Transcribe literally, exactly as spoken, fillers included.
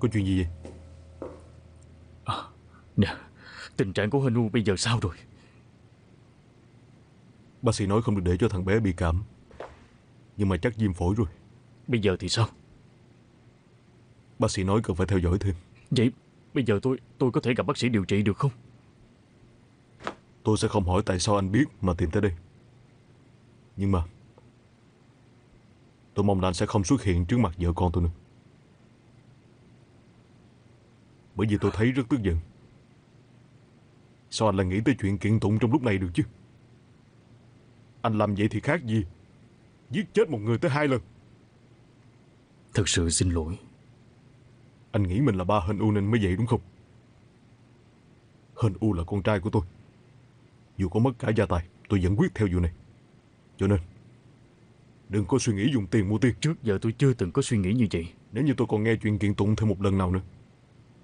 Có chuyện gì vậy? À, nè, tình trạng của Hân U bây giờ sao rồi? Bác sĩ nói không được để cho thằng bé bị cảm, nhưng mà chắc viêm phổi rồi. Bây giờ thì sao? Bác sĩ nói cần phải theo dõi thêm. Vậy bây giờ tôi tôi có thể gặp bác sĩ điều trị được không? Tôi sẽ không hỏi tại sao anh biết mà tìm tới đây. Nhưng mà tôi mong là anh sẽ không xuất hiện trước mặt vợ con tôi nữa. Bởi vì tôi thấy rất tức giận. Sao anh lại nghĩ tới chuyện kiện tụng trong lúc này được chứ? Anh làm vậy thì khác gì giết chết một người tới hai lần. Thật sự xin lỗi. Anh nghĩ mình là ba Hân U nên mới vậy đúng không? Hân U là con trai của tôi. Dù có mất cả gia tài, tôi vẫn quyết theo vụ này. Cho nên đừng có suy nghĩ dùng tiền mua tiền. Trước giờ tôi chưa từng có suy nghĩ như vậy. Nếu như tôi còn nghe chuyện kiện tụng thêm một lần nào nữa,